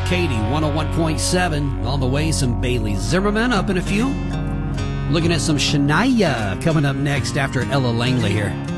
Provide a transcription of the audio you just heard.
Katie, 101.7. On the way, some Bailey Zimmerman up in a few. Looking at some Shania coming up next after Ella Langley here.